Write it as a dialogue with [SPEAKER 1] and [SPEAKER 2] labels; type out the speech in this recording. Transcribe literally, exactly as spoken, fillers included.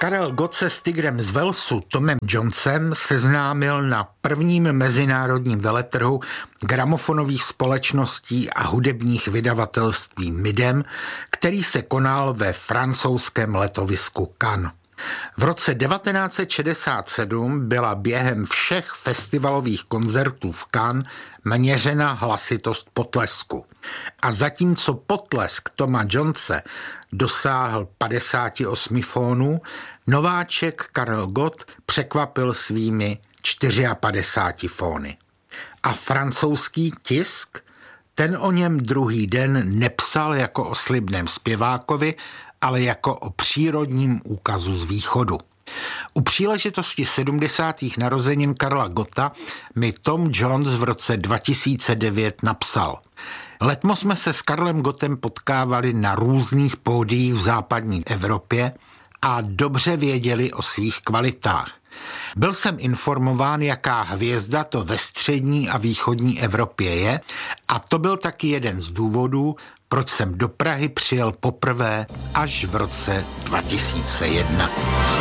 [SPEAKER 1] Karel Gott se s tigrem z Walesu Tomem Jonesem seznámil na prvním mezinárodním veletrhu gramofonových společností a hudebních vydavatelství Midem, který se konal ve francouzském letovisku Cannes. V roce devatenáct set šedesát sedm byla během všech festivalových koncertů v Cannes měřena hlasitost potlesku. A zatímco potlesk Toma Jonese dosáhl padesát osm fónů, nováček Karel Gott překvapil svými padesát čtyři fóny. A francouzský tisk, ten o něm druhý den nepsal jako o slibném zpěvákovi, ale jako o přírodním úkazu z východu. U příležitosti sedmdesátých narozenin Karla Gotta mi Tom Jones v roce dva tisíce devět napsal: Letmo jsme se s Karlem Gottem potkávali na různých pódiích v západní Evropě a dobře věděli o svých kvalitách. Byl jsem informován, jaká hvězda to ve střední a východní Evropě je, a to byl taky jeden z důvodů, proč jsem do Prahy přijel poprvé až v roce dva tisíce jedna.